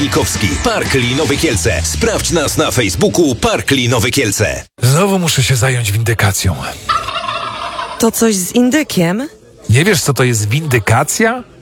Pawlikowski. Park Linowe Kielce. Sprawdź nas na Facebooku Park Linowe Kielce. Znowu muszę się zająć windykacją. To coś z indykiem? Nie wiesz, co to jest windykacja?